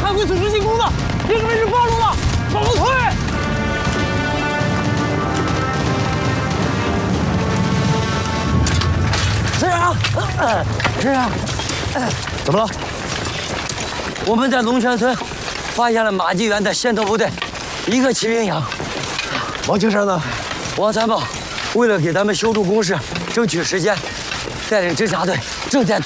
看会组织进攻的，这个位置暴露了，往后退。师长，师长， 怎么了？ 我们在龙泉村发现了马继元的先头部队，一个骑兵营。 王青山呢？ 王三宝为了给咱们修筑工事争取时间，带领侦察队正在